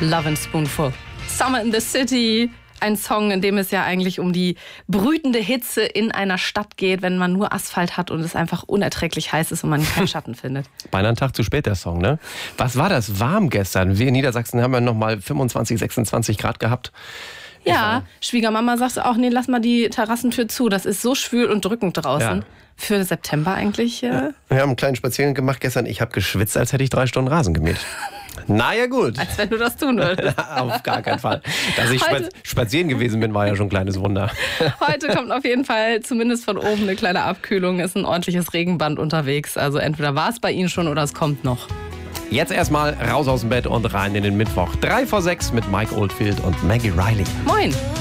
Love and Spoonful. Summer in the City. Ein Song, in dem es ja eigentlich um die brütende Hitze in einer Stadt geht, wenn man nur Asphalt hat und es einfach unerträglich heiß ist und man keinen Schatten findet. Beinahe einen Tag zu spät, der Song, ne? Was war das warm gestern? Wir in Niedersachsen haben ja noch mal 25, 26 Grad gehabt. Ja, Schwiegermama sagte auch, nee, lass mal die Terrassentür zu. Das ist so schwül und drückend draußen. Ja. Für September eigentlich. Wir haben einen kleinen Spaziergang gemacht gestern. Ich habe geschwitzt, als hätte ich 3 Stunden Rasen gemäht. Naja, gut. Als wenn du das tun würdest. Auf gar keinen Fall. Dass ich spazieren gewesen bin, war ja schon ein kleines Wunder. Heute kommt auf jeden Fall zumindest von oben eine kleine Abkühlung. Ist ein ordentliches Regenband unterwegs. Also entweder war es bei Ihnen schon oder es kommt noch. Jetzt erstmal raus aus dem Bett und rein in den Mittwoch. 5:55 mit Mike Oldfield und Maggie Riley. Moin.